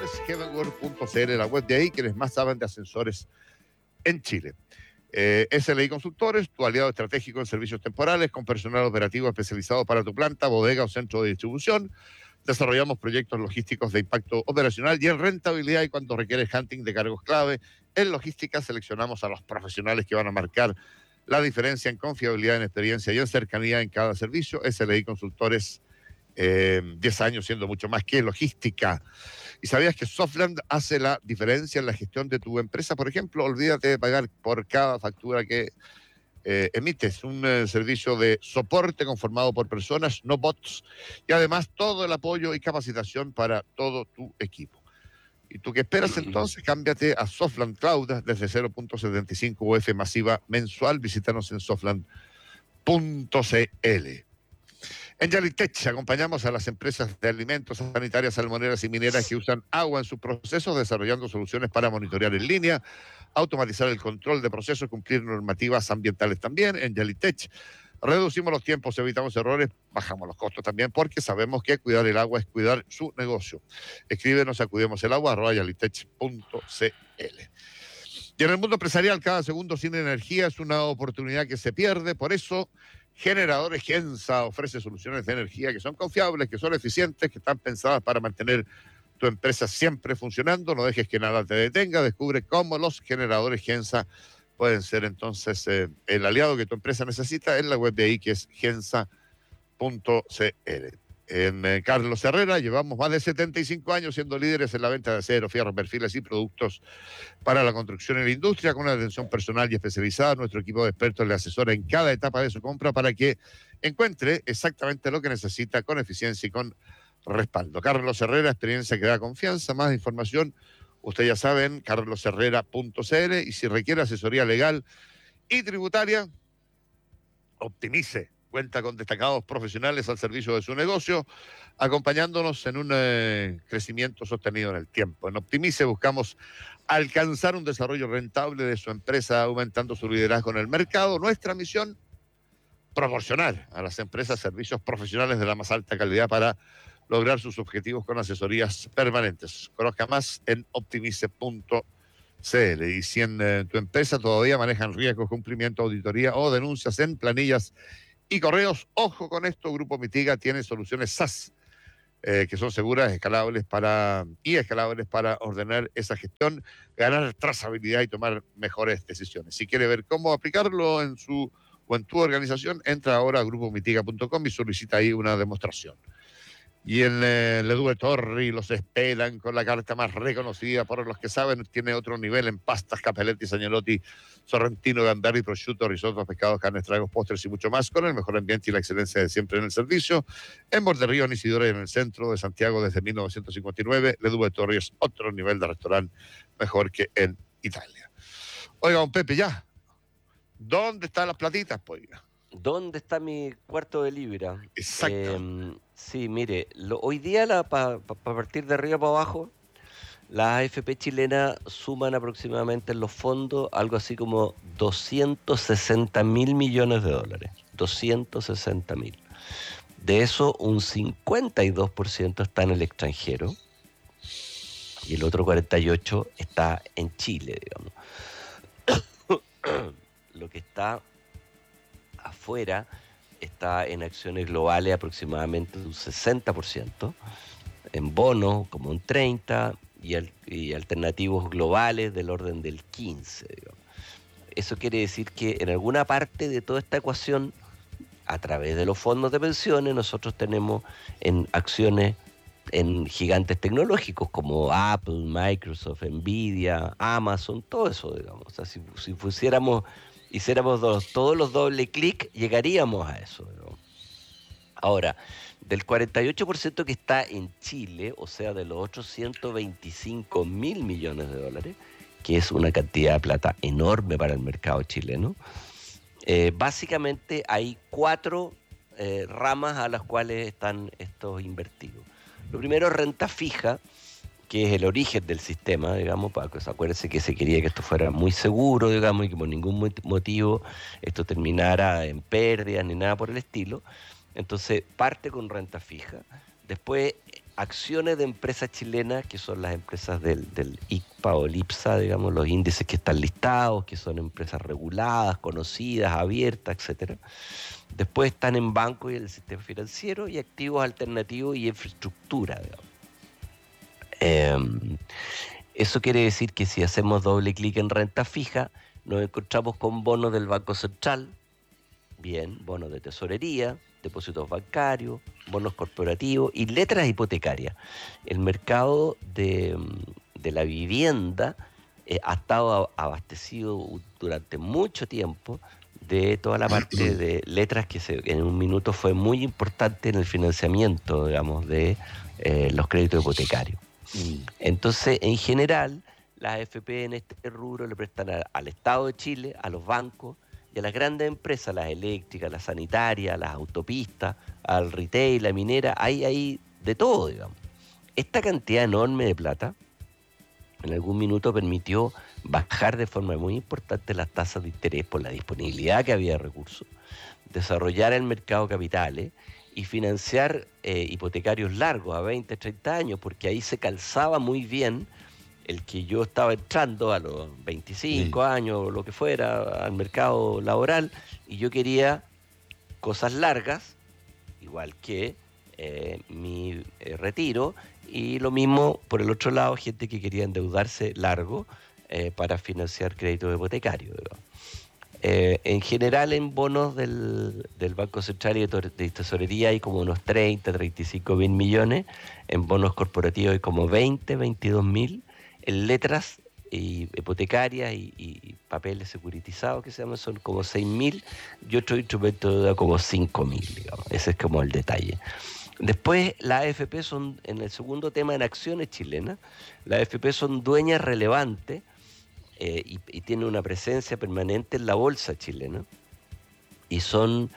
ascensores, heavenworld.cl, la web de ahí, quienes más saben de ascensores en Chile. SLI Consultores, tu aliado estratégico en servicios temporales, con personal operativo especializado para tu planta, bodega o centro de distribución. Desarrollamos proyectos logísticos de impacto operacional y en rentabilidad, y cuando requiere hunting de cargos clave. En logística seleccionamos a los profesionales que van a marcar la diferencia en confiabilidad, en experiencia y en cercanía en cada servicio. SLI Consultores, 10 años siendo mucho más que logística. ¿Y sabías que Softland hace la diferencia en la gestión de tu empresa? Por ejemplo, olvídate de pagar por cada factura que emites. Un servicio de soporte conformado por personas, no bots, y además todo el apoyo y capacitación para todo tu equipo. ¿Y tú qué esperas entonces? Cámbiate a Softland Cloud desde 0.75 UF masiva mensual. Visítanos en softland.cl. En Yalitech acompañamos a las empresas de alimentos, sanitarias, salmoneras y mineras que usan agua en sus procesos, desarrollando soluciones para monitorear en línea, automatizar el control de procesos, cumplir normativas ambientales también. En Yalitech reducimos los tiempos, evitamos errores, bajamos los costos también, porque sabemos que cuidar el agua es cuidar su negocio. Escríbenos a cuidemoselagua@yalitech.cl. Y en el mundo empresarial, cada segundo sin energía es una oportunidad que se pierde. Por eso, Generadores Gensa ofrece soluciones de energía que son confiables, que son eficientes, que están pensadas para mantener tu empresa siempre funcionando. No dejes que nada te detenga. Descubre cómo los generadores Gensa pueden ser entonces el aliado que tu empresa necesita en la web de ahí, que es gensa.cl. En Carlos Herrera llevamos más de 75 años siendo líderes en la venta de acero, fierros, perfiles y productos para la construcción y la industria, con una atención personal y especializada. Nuestro equipo de expertos le asesora en cada etapa de su compra para que encuentre exactamente lo que necesita, con eficiencia y con respaldo. Carlos Herrera, experiencia que da confianza. Más información, usted ya sabe, en carlosherrera.cl. Y si requiere asesoría legal y tributaria, Optimice. Cuenta con destacados profesionales al servicio de su negocio, acompañándonos en un crecimiento sostenido en el tiempo. En Optimice buscamos alcanzar un desarrollo rentable de su empresa, aumentando su liderazgo en el mercado. Nuestra misión: proporcionar a las empresas servicios profesionales de la más alta calidad para lograr sus objetivos con asesorías permanentes. Conozca más en optimice.cl. Y si en tu empresa todavía manejan riesgos, cumplimiento, auditoría o denuncias en planillas y correos, ojo con esto. Grupo Mitiga tiene soluciones SaaS que son seguras, escalables para ordenar esa gestión, ganar trazabilidad y tomar mejores decisiones. Si quiere ver cómo aplicarlo en su o en tu organización, entra ahora a grupomitiga.com y solicita ahí una demostración. Y en Ledue Torri los esperan con la carta más reconocida por los que saben. Tiene otro nivel en pastas, capelletti, agnolotti, sorrentino, gamberri, prosciutto, risotto, pescados, carnes, tragos, postres y mucho más, con el mejor ambiente y la excelencia de siempre en el servicio. En Borderío, en Isidora y en el centro de Santiago desde 1959. Ledue Torri es otro nivel de restaurante, mejor que en Italia. Oiga, don Pepe, ya. ¿Dónde están las platitas, pues? ¿Dónde está mi cuarto de libra? Exacto. Sí, mire, hoy día, para partir de arriba para abajo, las AFP chilenas suman aproximadamente en los fondos algo así como 260.000 millones de dólares. 260.000. De eso, un 52% está en el extranjero y el otro 48% está en Chile, digamos. Lo que está afuera está en acciones globales aproximadamente un 60%, en bonos como un 30% y alternativos globales del orden del 15%. Digamos. Eso quiere decir que en alguna parte de toda esta ecuación, a través de los fondos de pensiones, nosotros tenemos en acciones en gigantes tecnológicos como Apple, Microsoft, Nvidia, Amazon, todo eso, digamos. O sea, si hiciéramos todos los doble clic, llegaríamos a eso, ¿no? Ahora, del 48% que está en Chile, o sea, de los otros 125.000 millones de dólares, que es una cantidad de plata enorme para el mercado chileno, básicamente hay 4 ramas a las cuales están estos invertidos. Lo primero es renta fija, que es el origen del sistema, digamos, para que acuérdense que se quería que esto fuera muy seguro, digamos, y que por ningún motivo esto terminara en pérdidas ni nada por el estilo. Entonces parte con renta fija. Después acciones de empresas chilenas, que son las empresas del ICPA o el IPSA, digamos, los índices que están listados, que son empresas reguladas, conocidas, abiertas, etcétera. Después están en banco y en el sistema financiero, y activos alternativos y infraestructura, digamos. Eso quiere decir que si hacemos doble clic en renta fija, nos encontramos con bonos del Banco Central, bien, bonos de tesorería, depósitos bancarios, bonos corporativos y letras hipotecarias. El mercado de la vivienda ha estado abastecido durante mucho tiempo de toda la parte de letras que en un minuto fue muy importante en el financiamiento, digamos, de los créditos hipotecarios. Entonces, en general, las AFP en este rubro le prestan al Estado de Chile, a los bancos y a las grandes empresas, las eléctricas, las sanitarias, las autopistas, al retail, la minera, hay de todo, digamos. Esta cantidad enorme de plata en algún minuto permitió bajar de forma muy importante las tasas de interés por la disponibilidad que había de recursos, desarrollar el mercado de capitales y financiar hipotecarios largos a 20, 30 años, porque ahí se calzaba muy bien el que yo estaba entrando a los 25 años o lo que fuera al mercado laboral y yo quería cosas largas, igual que mi retiro, y lo mismo por el otro lado, gente que quería endeudarse largo para financiar créditos hipotecarios. En general en bonos del Banco Central y de Tesorería hay como unos 30, 35 mil millones, en bonos corporativos hay como 20, 22 mil, en letras hipotecarias y papeles securitizados que se llaman son como 6 mil y otro instrumento de deuda como 5 mil, digamos. Ese es como el detalle. Después, las AFP son, en el segundo tema, en acciones chilenas, las AFP son dueñas relevantes y tienen una presencia permanente en la bolsa chilena y son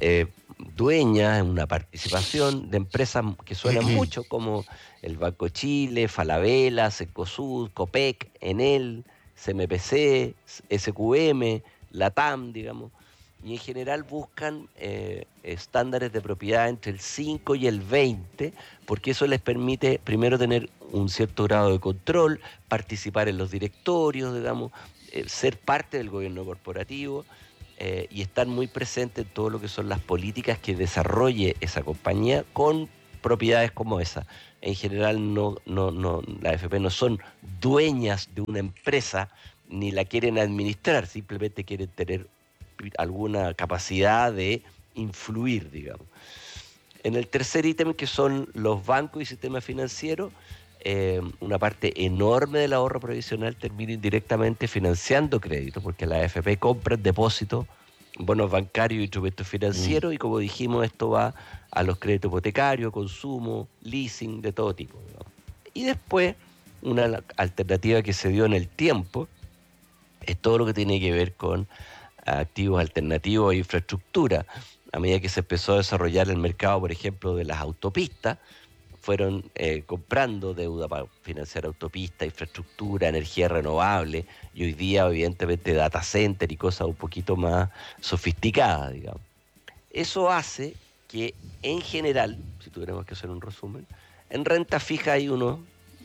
dueñas en una participación de empresas que suenan mucho como el Banco Chile, Falabella, Cencosud, Copec, Enel, CMPC, SQM, Latam, digamos, y en general buscan estándares de propiedad entre el 5 y el 20, porque eso les permite primero tener un cierto grado de control, participar en los directorios, digamos, ser parte del gobierno corporativo y estar muy presente en todo lo que son las políticas que desarrolle esa compañía con propiedades como esa. En general las AFP no son dueñas de una empresa ni la quieren administrar, simplemente quieren tener alguna capacidad de influir, digamos. En el tercer ítem, que son los bancos y sistemas financieros, una parte enorme del ahorro provisional termina indirectamente financiando créditos, porque la AFP compra depósitos, bonos bancarios y instrumentos financieros, y como dijimos, esto va a los créditos hipotecarios, consumo, leasing, de todo tipo, digamos. Y después, una alternativa que se dio en el tiempo, es todo lo que tiene que ver con activos alternativos e infraestructura. A medida que se empezó a desarrollar el mercado, por ejemplo, de las autopistas, fueron comprando deuda para financiar autopistas, infraestructura, energía renovable, y hoy día, evidentemente, data center y cosas un poquito más sofisticadas, digamos. Eso hace que, en general, si tuviéramos que hacer un resumen, en renta fija hay unos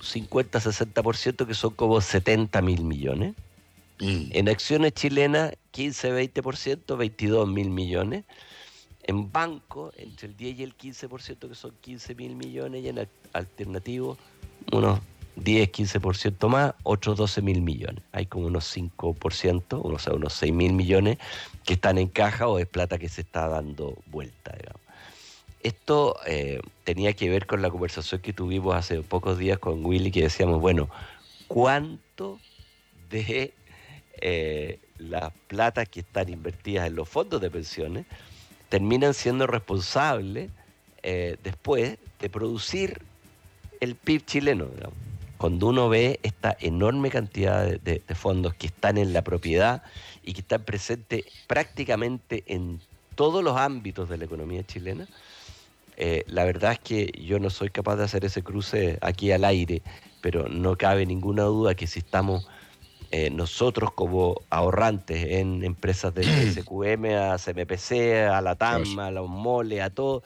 50-60% que son como 70 mil millones. En acciones chilenas, 15-20%, 22 mil millones. En banco, entre el 10 y el 15%, que son 15 mil millones. Y en alternativo, unos 10-15% más, otros 12 mil millones. Hay como unos 5%, o sea, unos 6 mil millones que están en caja o es plata que se está dando vuelta, digamos. Esto tenía que ver con la conversación que tuvimos hace pocos días con Willy, que decíamos, bueno, ¿cuánto de las platas que están invertidas en los fondos de pensiones terminan siendo responsables después de producir el PIB chileno, digamos? Cuando uno ve esta enorme cantidad de fondos que están en la propiedad y que están presentes prácticamente en todos los ámbitos de la economía chilena, la verdad es que yo no soy capaz de hacer ese cruce aquí al aire, pero no cabe ninguna duda que si estamos nosotros como ahorrantes en empresas del SQM, a CMPC, a la TAM, a los moles, a todo,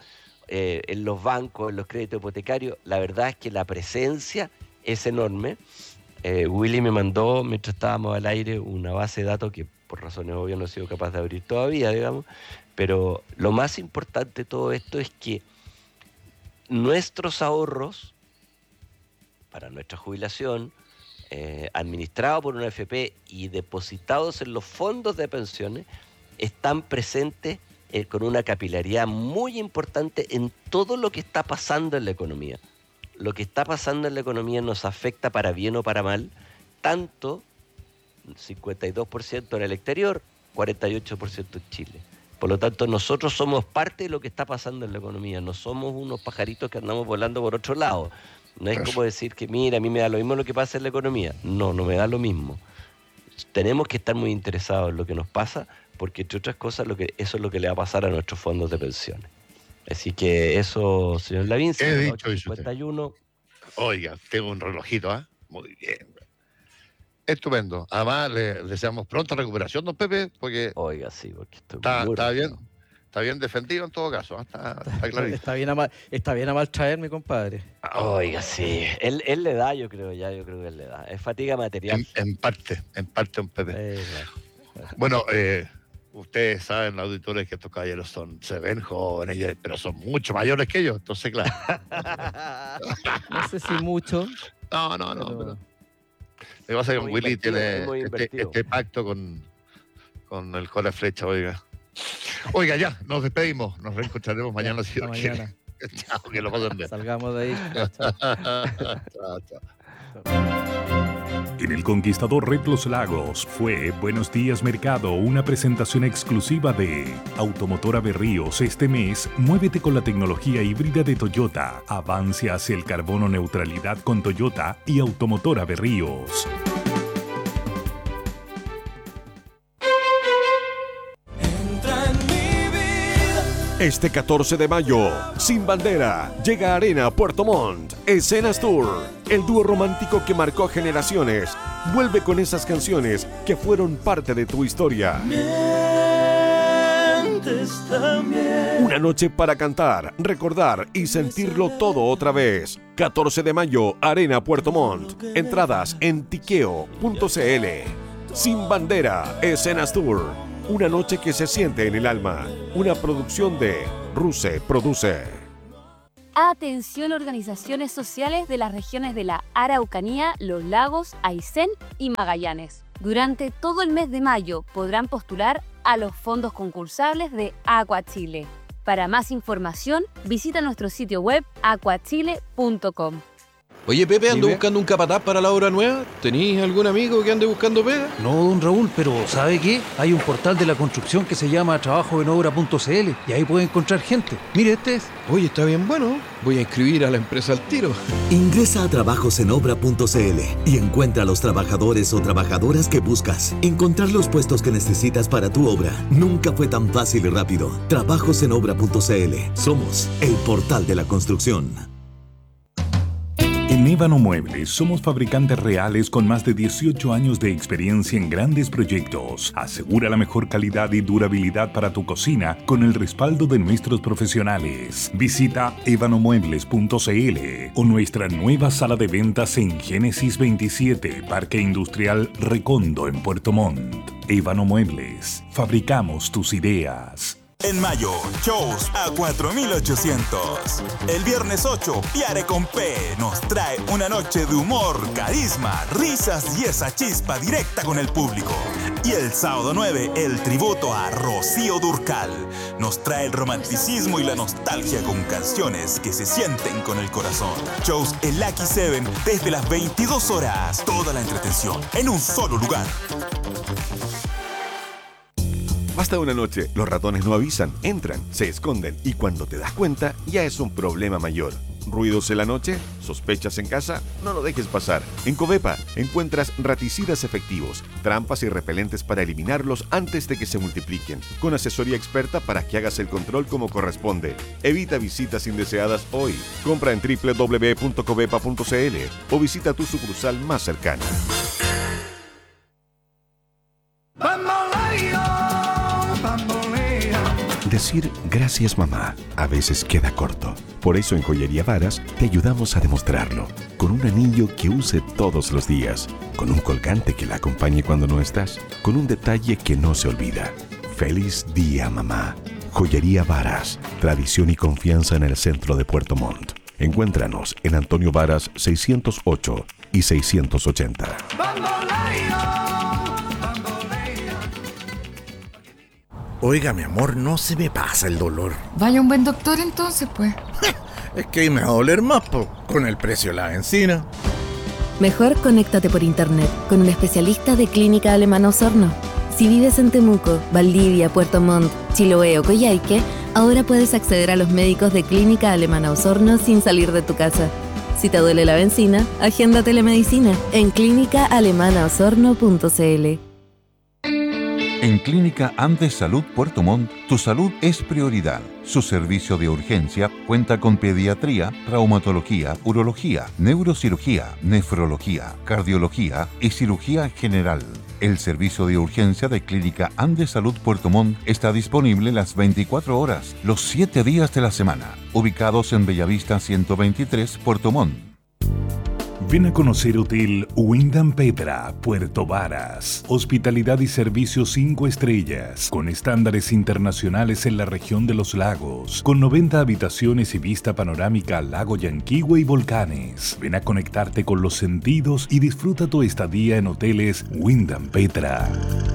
en los bancos, en los créditos hipotecarios, la verdad es que la presencia es enorme. Willy me mandó, mientras estábamos al aire, una base de datos que por razones obvias no he sido capaz de abrir todavía, digamos, pero lo más importante de todo esto es que nuestros ahorros para nuestra jubilación, administrados por una AFP y depositados en los fondos de pensiones, están presentes con una capilaridad muy importante en todo lo que está pasando en la economía. Lo que está pasando en la economía nos afecta para bien o para mal, tanto 52% en el exterior, 48% en Chile. Por lo tanto, nosotros somos parte de lo que está pasando en la economía, no somos unos pajaritos que andamos volando por otro lado. No es como decir que, mira, a mí me da lo mismo lo que pasa en la economía. No, no me da lo mismo. Tenemos que estar muy interesados en lo que nos pasa, porque entre otras cosas eso es lo que le va a pasar a nuestros fondos de pensiones. Así que eso, señor Lavín, he dicho 51. Oiga, tengo un relojito, ¿ah? Muy bien. Estupendo. Además, le deseamos pronta recuperación, don Pepe, porque Oiga, sí, porque estoy está bien. Está bien defendido en todo caso, ¿eh? Está clarito. Está bien a mal traer, mi compadre. Oiga, sí. Él le da, yo creo que él le da. Es fatiga material. En parte, don Pepe. Bueno, ustedes saben, los auditores, que estos caballeros se ven jóvenes, pero son mucho mayores que ellos, entonces, claro. No sé si mucho. No. Pero... Lo que pasa es que Willy tiene este pacto con el Cora Flecha, oiga. Oiga, ya, nos despedimos. Nos reencontraremos mañana. Mañana. Chao, que lo pasen bien. Salgamos de ahí. Chao. En el Conquistador Red Los Lagos fue Buenos Días Mercado, una presentación exclusiva de Automotora Berríos. Este mes, muévete con la tecnología híbrida de Toyota. Avance hacia el carbono neutralidad con Toyota y Automotora Berríos. Este 14 de mayo, Sin Bandera, llega a Arena Puerto Montt, Escenas Tour. El dúo romántico que marcó generaciones vuelve con esas canciones que fueron parte de tu historia. Una noche para cantar, recordar y sentirlo todo otra vez. 14 de mayo, Arena Puerto Montt. Entradas en tiqueo.cl. Sin Bandera, Escenas Tour. Una noche que se siente en el alma. Una producción de Ruse Produce. Atención, organizaciones sociales de las regiones de la Araucanía, Los Lagos, Aysén y Magallanes. Durante todo el mes de mayo podrán postular a los fondos concursables de Aqua Chile. Para más información, visita nuestro sitio web aquachile.com. Oye, Pepe, ando buscando un capataz para la obra nueva. ¿Tenís algún amigo que ande buscando pega? No, don Raúl, pero ¿sabe qué? Hay un portal de la construcción que se llama trabajoenobra.cl y ahí puede encontrar gente. Mire, este es. Oye, está bien bueno. Voy a inscribir a la empresa al tiro. Ingresa a trabajosenobra.cl y encuentra a los trabajadores o trabajadoras que buscas. Encontrar los puestos que necesitas para tu obra nunca fue tan fácil y rápido. Trabajosenobra.cl. Somos el portal de la construcción. En Ébano Muebles somos fabricantes reales con más de 18 años de experiencia en grandes proyectos. Asegura la mejor calidad y durabilidad para tu cocina con el respaldo de nuestros profesionales. Visita ebanomuebles.cl o nuestra nueva sala de ventas en Génesis 27, Parque Industrial Recondo en Puerto Montt. Ébano Muebles. Fabricamos tus ideas. En mayo, shows a 4.800. El viernes 8, Piare con P nos trae una noche de humor, carisma, risas y esa chispa directa con el público. Y el sábado 9, el tributo a Rocío Dúrcal. Nos trae el romanticismo y la nostalgia con canciones que se sienten con el corazón. Shows en Lucky 7 desde las 22 horas. Toda la entretención en un solo lugar. Basta una noche, los ratones no avisan, entran, se esconden y cuando te das cuenta ya es un problema mayor. ¿Ruidos en la noche? ¿Sospechas en casa? No lo dejes pasar. En Covepa encuentras raticidas efectivos, trampas y repelentes para eliminarlos antes de que se multipliquen, con asesoría experta para que hagas el control como corresponde. Evita visitas indeseadas hoy. Compra en www.covepa.cl o visita tu sucursal más cercana. decir gracias mamá a veces queda corto. Por eso en Joyería Varas te ayudamos a demostrarlo. Con un anillo que use todos los días. Con un colgante que la acompañe cuando no estás. Con un detalle que no se olvida. ¡Feliz día, mamá! Joyería Varas. Tradición y confianza en el centro de Puerto Montt. Encuéntranos en Antonio Varas 608 y 680. Oiga, mi amor, no se me pasa el dolor. Vaya un buen doctor entonces, pues. Es que me va a doler más, con el precio de la benzina. Mejor conéctate por internet con un especialista de Clínica Alemana Osorno. Si vives en Temuco, Valdivia, Puerto Montt, Chiloé o Coyhaique, ahora puedes acceder a los médicos de Clínica Alemana Osorno sin salir de tu casa. Si te duele la benzina, agenda telemedicina en clínicaalemanaosorno.cl. En Clínica Andes Salud Puerto Montt, tu salud es prioridad. Su servicio de urgencia cuenta con pediatría, traumatología, urología, neurocirugía, nefrología, cardiología y cirugía general. El servicio de urgencia de Clínica Andes Salud Puerto Montt está disponible las 24 horas, los 7 días de la semana, ubicados en Bellavista 123, Puerto Montt. Ven a conocer Hotel Wyndham Petra, Puerto Varas. Hospitalidad y servicios 5 estrellas, con estándares internacionales en la región de los lagos, con 90 habitaciones y vista panorámica al lago Yanquihue y volcanes. Ven a conectarte con los sentidos y disfruta tu estadía en Hoteles Wyndham Petra.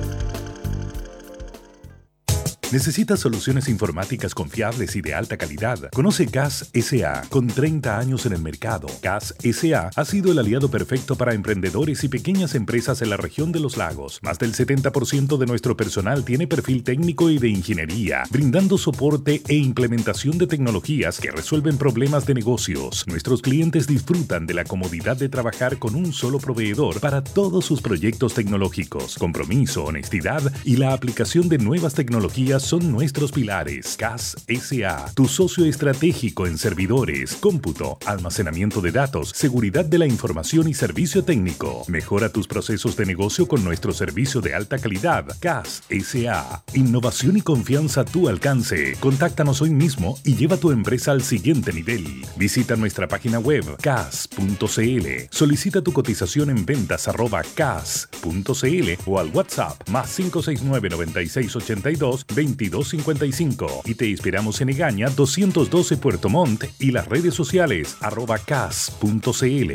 ¿Necesitas soluciones informáticas confiables y de alta calidad? Conoce CAS S.A. Con 30 años en el mercado, CAS S.A. ha sido el aliado perfecto para emprendedores y pequeñas empresas en la región de los lagos. Más del 70% de nuestro personal tiene perfil técnico y de ingeniería, brindando soporte e implementación de tecnologías que resuelven problemas de negocios. Nuestros clientes disfrutan de la comodidad de trabajar con un solo proveedor para todos sus proyectos tecnológicos. Compromiso, honestidad y la aplicación de nuevas tecnologías son nuestros pilares. CAS S.A., tu socio estratégico en servidores, cómputo, almacenamiento de datos, seguridad de la información y servicio técnico. Mejora tus procesos de negocio con nuestro servicio de alta calidad. CAS S.A., innovación y confianza a tu alcance. Contáctanos hoy mismo y lleva tu empresa al siguiente nivel. Visita nuestra página web cas.cl. Solicita tu cotización en ventas@cas.cl o al WhatsApp +569 9682 2255 y te esperamos en Egaña 212 Puerto Montt y las redes sociales @cas.cl.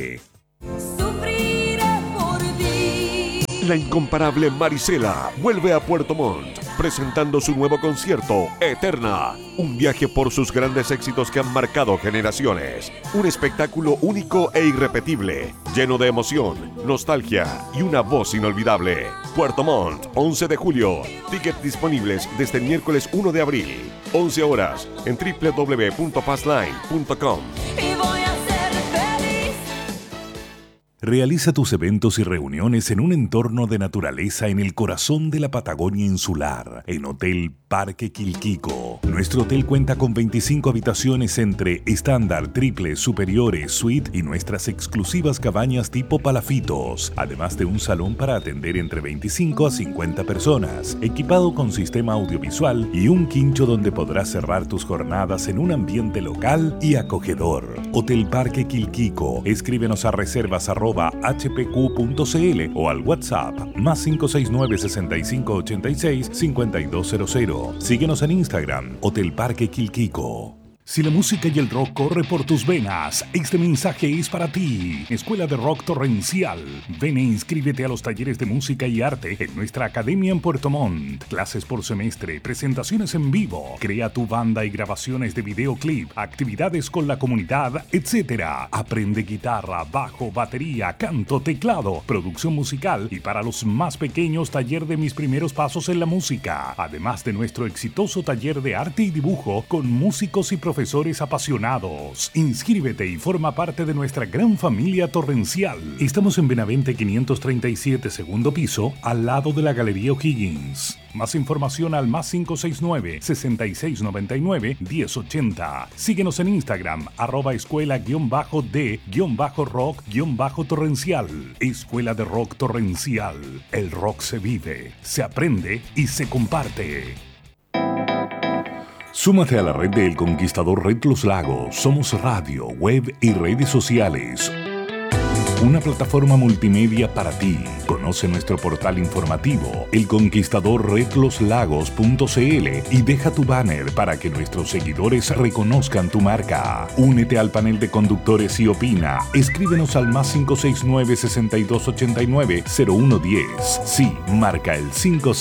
La incomparable Marisela vuelve a Puerto Montt presentando su nuevo concierto Eterna, un viaje por sus grandes éxitos que han marcado generaciones, un espectáculo único e irrepetible, lleno de emoción, nostalgia y una voz inolvidable. Puerto Montt, 11 de julio, tickets disponibles desde el miércoles 1 de abril, 11 horas en www.passline.com. Realiza tus eventos y reuniones en un entorno de naturaleza en el corazón de la Patagonia insular, en Hotel Parque Quilquico. Nuestro hotel cuenta con 25 habitaciones entre estándar, triple, superiores, suite y nuestras exclusivas cabañas tipo palafitos, además de un salón para atender entre 25 a 50 personas, equipado con sistema audiovisual y un quincho donde podrás cerrar tus jornadas en un ambiente local y acogedor. Hotel Parque Quilquico. Escríbenos a reservas@hpq.cl o al WhatsApp +569 6586 5200. Síguenos en Instagram, Hotel Parque Quilquico. Si la música y el rock corre por tus venas, este mensaje es para ti. Escuela de Rock Torrencial. Ven e inscríbete a los talleres de música y arte en nuestra academia en Puerto Montt. Clases por semestre, presentaciones en vivo, crea tu banda y grabaciones de videoclip, actividades con la comunidad, etc. Aprende guitarra, bajo, batería, canto, teclado, producción musical y para los más pequeños, taller de mis primeros pasos en la música. Además de nuestro exitoso taller de arte y dibujo con músicos y profesores apasionados. Inscríbete y forma parte de nuestra gran familia torrencial. Estamos en Benavente 537, segundo piso, al lado de la Galería O'Higgins. Más información al +569 6699 1080. Síguenos en Instagram @escuela_de_rock_torrencial. Escuela de Rock Torrencial. El rock se vive, se aprende y se comparte. Súmate a la red de El Conquistador Red Los Lagos. Somos radio, web y redes sociales. Una plataforma multimedia para ti. Conoce nuestro portal informativo, elconquistadorredloslagos.cl, y deja tu banner para que nuestros seguidores reconozcan tu marca. Únete al panel de conductores y opina. Escríbenos al más 569-6289-0110. Sí, marca el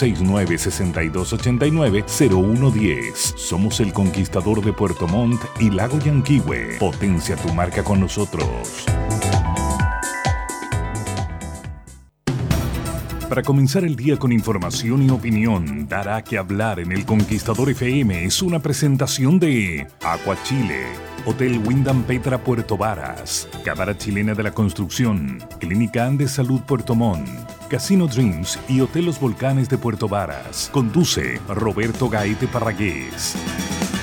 569-6289-0110. Somos El Conquistador de Puerto Montt y Lago Yanquihue. Potencia tu marca con nosotros. Para comenzar el día con información y opinión, dará que hablar en El Conquistador FM es una presentación de Aqua Chile, Hotel Wyndham Petra Puerto Varas, Cámara Chilena de la Construcción, Clínica Andes Salud Puerto Montt, Casino Dreams y Hotel Los Volcanes de Puerto Varas. Conduce Roberto Gaete Parragués.